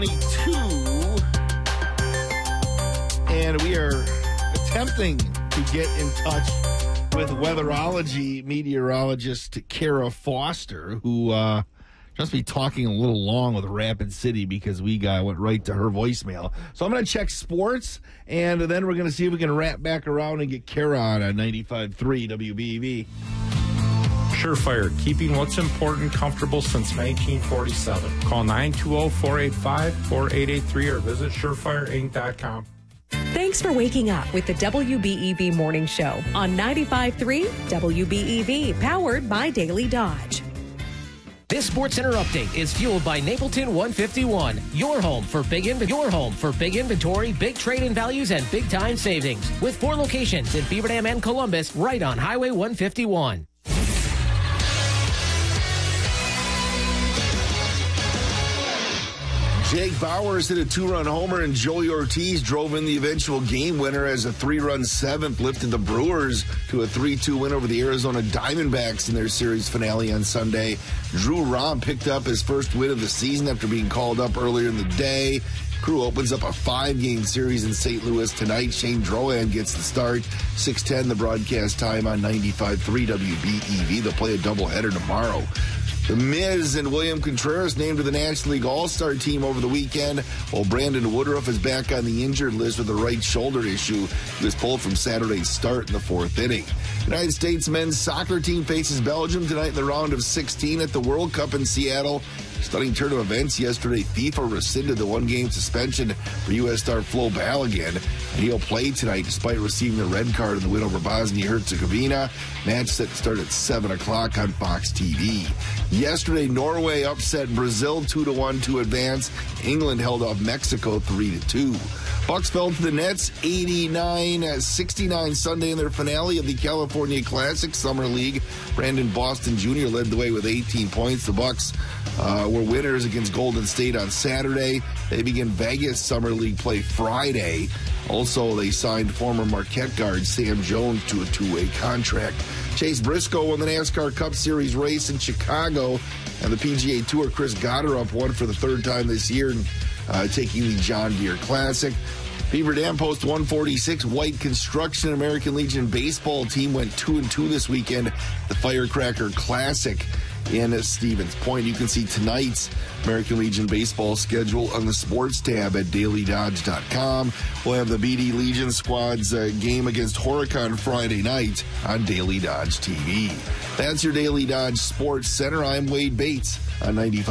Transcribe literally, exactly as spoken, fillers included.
twenty-two, and we are attempting to get in touch with weatherology meteorologist Kara Foster, who uh, just be talking a little long with Rapid City because we got went right to her voicemail. So I'm going to check sports, and then we're going to see if we can wrap back around and get Kara on at ninety-five point three W B E V. Surefire, keeping what's important comfortable since nineteen forty-seven. Call nine two zero, four eight five, four eight eight three or visit surefire inc dot com. Thanks for waking up with the W B E V Morning Show on ninety-five point three W B E V, powered by Daily Dodge. This SportsCenter update is fueled by Napleton one fifty-one, your home for big inv- your home for big inventory, big trade-in values, and big-time savings. With four locations in Beaver Dam and Columbus, right on Highway one fifty-one. Jake Bauers hit a two-run homer, and Joey Ortiz drove in the eventual game winner as a three-run seventh lifted the Brewers to a three two win over the Arizona Diamondbacks in their series finale on Sunday. Drew Rom picked up his first win of the season after being called up earlier in the day. Crew opens up a five-game series in Saint Louis tonight. Shane Drohan gets the start. six ten the broadcast time on ninety-five point three W B E V. They'll play a doubleheader tomorrow. The Miz and William Contreras named to the National League All-Star team over the weekend, while Brandon Woodruff is back on the injured list with a right shoulder issue. He was pulled from Saturday's start in the fourth inning. United States men's soccer team faces Belgium tonight in the round of sixteen at the World Cup in Seattle. Stunning turn of events yesterday. FIFA rescinded the one-game suspension for U S star Flo Balogun, and he'll play tonight despite receiving a red card in the win over Bosnia-Herzegovina. Match set to start at seven o'clock on Fox T V. Yesterday, Norway upset Brazil two to one to advance. England held off Mexico three to two. Bucks fell to the Nets eighty-nine sixty-nine Sunday in their finale of the California Classic Summer League. Brandon Boston Junior led the way with eighteen points. The Bucks uh, were winners against Golden State on Saturday. They begin Vegas Summer League play Friday. Also, they signed former Marquette guard Sam Jones to a two-way contract. Chase Briscoe won the NASCAR Cup Series race in Chicago, and the P G A Tour Chris Gotterup won for the third time this year, uh, taking the John Deere Classic. Beaver Dam Post one forty-six White Construction American Legion baseball team went two and two this weekend. The Firecracker Classic in Stevens Point. You can see tonight's American Legion baseball schedule on the sports tab at daily dodge dot com. We'll have the B D Legion squad's uh, game against Horicon Friday night on Daily Dodge T V. That's your Daily Dodge Sports Center. I'm Wade Bates on ninety-five.